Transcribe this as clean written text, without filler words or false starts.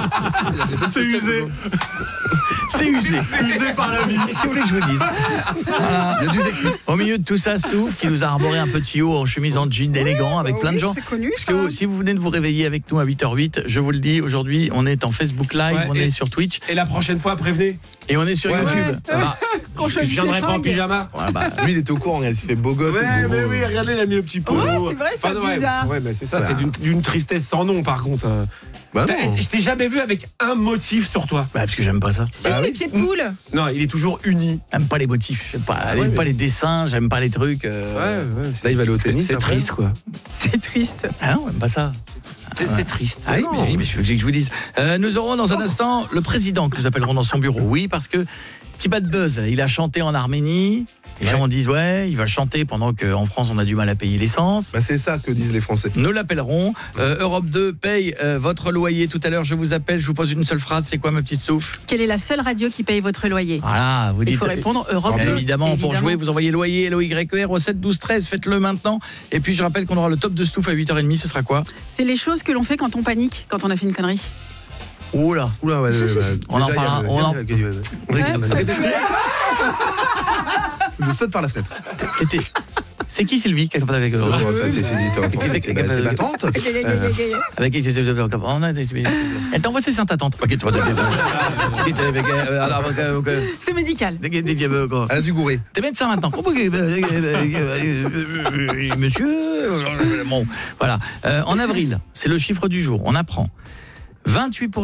C'est usé. C'est usé. C'est usé par la vie. Qu'est-ce que vous voulez que je vous dise? Voilà. Il y a du vécu. Au milieu de tout ça, Stouff qui nous a arboré un petit haut en chemise en jean élégant avec plein de gens. Connu, Parce que si vous venez de vous réveiller avec nous à 8h08, je vous le dis, aujourd'hui, on est en Facebook Live, on est sur Twitch. Et la prochaine fois, prévenez. Et on est sur YouTube. Je viendrai pas en pyjama. Lui, il était au courant, il s'est fait beau gosse. Ouais, mais oui, regardez, il a mis le petit pot. Ouais, c'est vrai, c'est bizarre. Ouais, mais c'est ça, c'est d'une tristesse sans nom, par contre. Bah non. Je t'ai jamais vu avec un motif sur toi. Parce que j'aime pas ça. Les pieds de poule. Non, il est toujours uni. J'aime pas les motifs, j'aime pas les dessins, j'aime pas les trucs. Ouais. Là, il va aller au tennis. C'est après. triste, quoi. C'est triste. Ah non, j'aime pas ça. C'est triste. Ah oui, mais je veux que je vous dise. Nous aurons dans un instant le président que nous appellerons dans son bureau. Oui, parce que petit bad buzz, il a chanté en Arménie. Les gens disent il va chanter pendant qu'en France on a du mal à payer l'essence. Bah, c'est ça que disent les Français. Nous l'appellerons. Europe 2 paye votre loyer. Tout à l'heure, je vous appelle, je vous pose une seule phrase. C'est quoi, ma petite Souffle? Quelle est la seule radio qui paye votre loyer? Voilà, vous dites. Il faut répondre Europe 2. Évidemment, pour jouer, vous envoyez loyer, LOYER au 7 12 13. Faites-le maintenant. Et puis, je rappelle qu'on aura le top de Stouff à 8h30. Ce sera quoi? C'est les choses que l'on fait quand on panique, quand on a fait une connerie. Oula, ouais, on en parlera. Je saute par la fenêtre. C'est qui Sylvie qui est avec C'est ma tante. Avec qui elle t'envoie ses saintes à tante. C'est médical. Elle a du gouré. T'es médecin maintenant. Monsieur. Bon, voilà. En avril, c'est le chiffre du jour. On apprend 28%